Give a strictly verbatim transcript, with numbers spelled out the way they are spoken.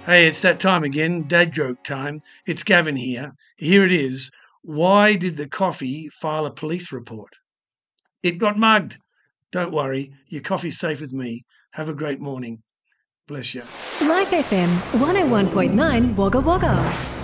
Hey, it's that time again, dad joke time. It's Gavin here. Here it is. Why did the coffee file a police report? It got mugged. Don't worry, your coffee's safe with me. Have a great morning. Bless you. Life F M one oh one point nine Wagga Wagga.